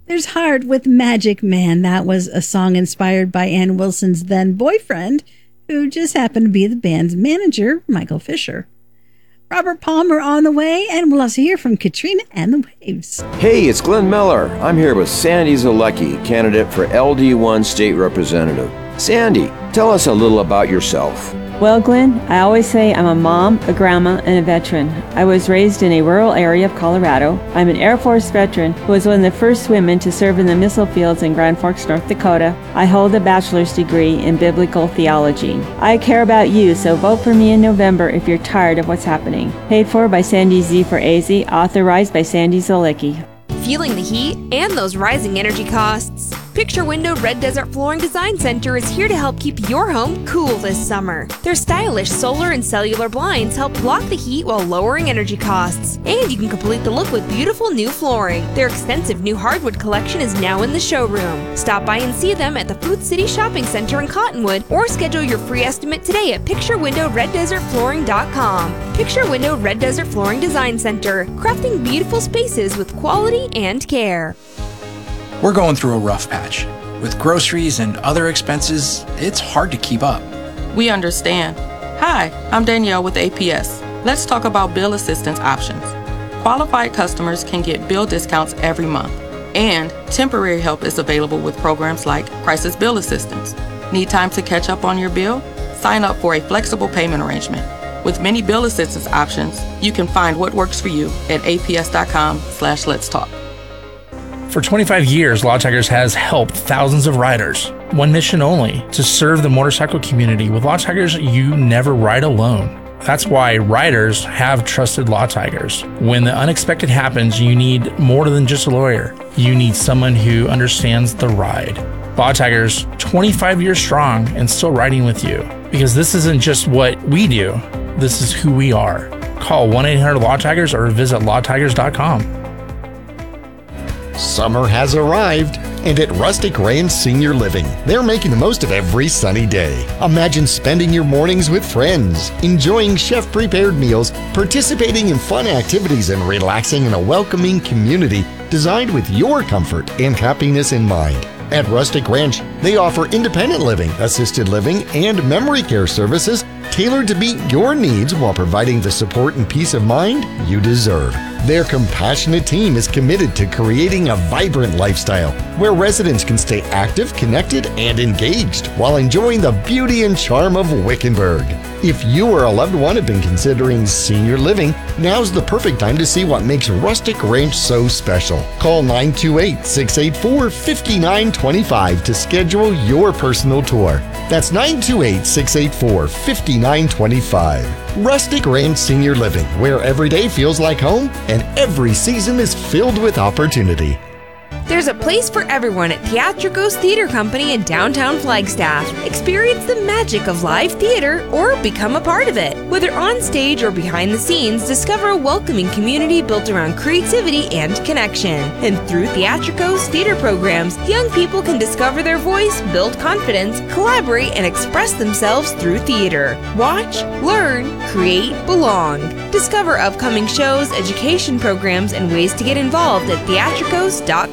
There's Heart with Magic Man. That was a song inspired by Ann Wilson's then boyfriend, who just happened to be the band's manager, Michael Fisher. Robert Palmer on the way, and we'll also hear from Katrina and the Waves. Hey, it's Glenn Miller. I'm here with Sandy Zalecki, candidate for LD1 State Representative. Sandy, tell us a little about yourself. Well, Glenn, I always say I'm a mom, a grandma, and a veteran. I was raised in a rural area of Colorado. I'm an Air Force veteran who was one of the first women to serve in the missile fields in Grand Forks, North Dakota. I hold a bachelor's degree in biblical theology. I care about you, so vote for me in November if you're tired of what's happening. Paid for by Sandy Z for AZ, authorized by Sandy Zalecki. Feeling the heat and those rising energy costs? Picture Window Red Desert Flooring Design Center is here to help keep your home cool this summer. Their stylish solar and cellular blinds help block the heat while lowering energy costs. And you can complete the look with beautiful new flooring. Their extensive new hardwood collection is now in the showroom. Stop by and see them at the Food City Shopping Center in Cottonwood, or schedule your free estimate today at picturewindowreddesertflooring.com. Picture Window Red Desert Flooring Design Center, crafting beautiful spaces with quality and care. We're going through a rough patch. With groceries and other expenses, it's hard to keep up. We understand. Hi, I'm Danielle with APS. Let's talk about bill assistance options. Qualified customers can get bill discounts every month, and temporary help is available with programs like Crisis Bill Assistance. Need time to catch up on your bill? Sign up for a flexible payment arrangement. With many bill assistance options, you can find what works for you at aps.com/Let's Talk. For 25 years, Law Tigers has helped thousands of riders. One mission only, to serve the motorcycle community. With Law Tigers, you never ride alone. That's why riders have trusted Law Tigers. When the unexpected happens, you need more than just a lawyer. You need someone who understands the ride. Law Tigers, 25 years strong and still riding with you. Because this isn't just what we do, this is who we are. Call 1-800-LAW-TIGERS or visit lawtigers.com. Summer has arrived, and at Rustic Ranch Senior Living, they're making the most of every sunny day. Imagine spending your mornings with friends, enjoying chef-prepared meals, participating in fun activities, and relaxing in a welcoming community designed with your comfort and happiness in mind. At Rustic Ranch, they offer independent living, assisted living, and memory care services tailored to meet your needs while providing the support and peace of mind you deserve. Their compassionate team is committed to creating a vibrant lifestyle where residents can stay active, connected, and engaged while enjoying the beauty and charm of Wickenburg. If you or a loved one have been considering senior living, now's the perfect time to see what makes Rustic Ranch so special. Call 928-684-5925 to schedule your personal tour. That's 928-684-5925. Rustic Ranch Senior Living, where every day feels like home and every season is filled with opportunity. There's a place for everyone at Theatricos Theater Company in downtown Flagstaff. Experience the magic of live theater or become a part of it. Whether on stage or behind the scenes, discover a welcoming community built around creativity and connection. And through Theatricos theater programs, young people can discover their voice, build confidence, collaborate, and express themselves through theater. Watch, learn, create, belong. Discover upcoming shows, education programs, and ways to get involved at theatricos.com.